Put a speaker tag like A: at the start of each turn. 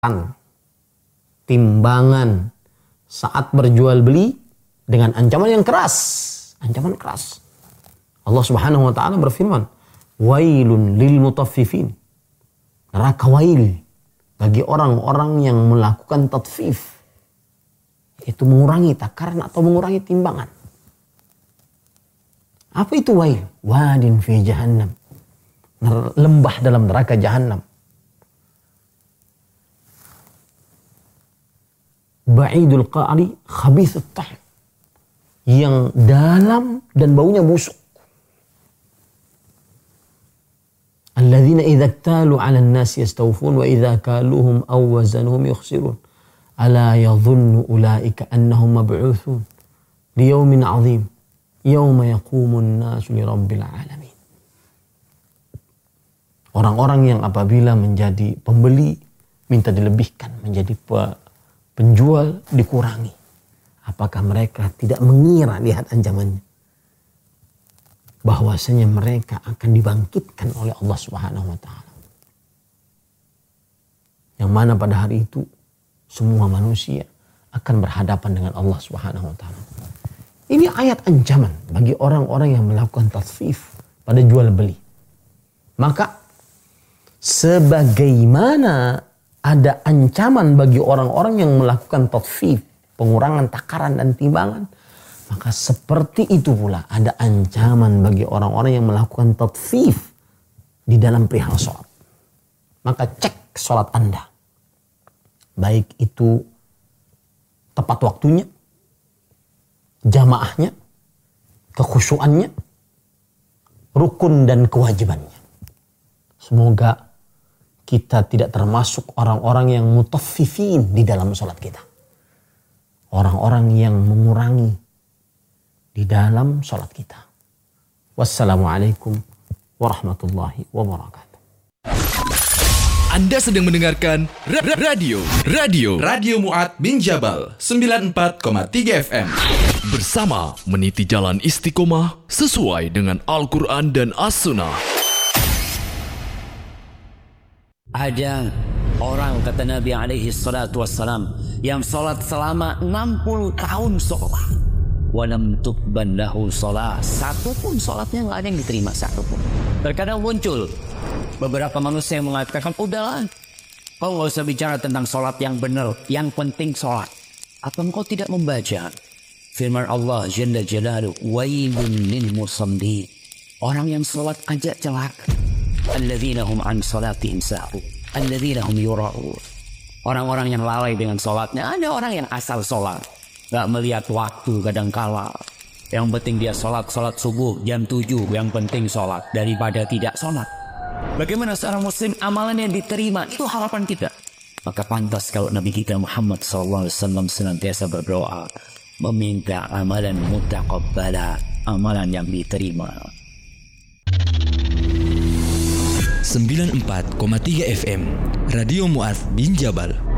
A: timbangan saat berjual beli dengan ancaman yang keras. Ancaman keras. Allah Subhanahu wa taala berfirman, "Wailun lil mutaffifin." Neraka wail bagi orang-orang yang melakukan tatfif. Itu mengurangi takaran atau mengurangi timbangan. Apa itu wail? Wadin fi jahannam. Lembah dalam neraka jahannam. Ba'idul qa'ri khabithut tahm. Yang dalam dan baunya busuk. Alladzina idza iktalu 'alan nasi yastawfun wa idza kaluhum aw wazanuhum yukhsirun. Ala yadhunnu ulaika annahum mab'utsun li yawmin 'adzim yauma yaqumun nasu li rabbil 'alamin. Orang-orang yang apabila menjadi pembeli minta dilebihkan, menjadi penjual dikurangi. Apakah mereka tidak mengira, lihat ancamannya, bahwasanya mereka akan dibangkitkan oleh Allah Subhanahu wa taala. Yang mana pada hari itu semua manusia akan berhadapan dengan Allah Subhanahu wa taala. Ini ayat ancaman bagi orang-orang yang melakukan tasfif pada jual beli. Maka sebagaimana ada ancaman bagi orang-orang yang melakukan tasfif, pengurangan takaran dan timbangan, maka seperti itu pula ada ancaman bagi orang-orang yang melakukan tasfif di dalam perihal sholat. Maka cek sholat Anda. Baik itu tepat waktunya, jamaahnya, kekhusyuannya, rukun dan kewajibannya. Semoga kita tidak termasuk orang-orang yang mutaffifin di dalam sholat kita. Orang-orang yang mengurangi di dalam sholat kita. Wassalamualaikum warahmatullahi wabarakatuh.
B: Anda sedang mendengarkan Radio Mu'ad bin Jabal 94,3 FM. Bersama meniti jalan istiqomah sesuai dengan Al-Quran dan As-Sunnah.
C: Ada orang, kata Nabi alaihi salatu wassalam, yang sholat selama 60 tahun sholat. Walam tuqban lahu sholat. Satu pun sholatnya nggak ada yang diterima, satu pun. Terkadang muncul beberapa manusia yang mengatakan, udahlah, kau nggak usah bicara tentang sholat yang benar, yang penting sholat. Apa engkau tidak membaca firman Allah Jalla Jalaluhu, wailun lil musallin. Orang yang sholat aja celaka. Alladzina hum an sholatihim sahun, alladzina hum yura'un. Orang-orang yang lalai dengan sholatnya. Ada orang yang asal sholat, gak melihat waktu kadangkala. Yang penting dia sholat subuh jam 7. Yang penting sholat daripada tidak sholat. Bagaimana seorang muslim amalan yang diterima? Itu harapan kita. Maka pantas kalau Nabi kita Muhammad SAW senantiasa berdoa, meminta amalan mutaqabbala, amalan yang diterima.
B: 94,3 FM Radio Mu'ad bin Jabal.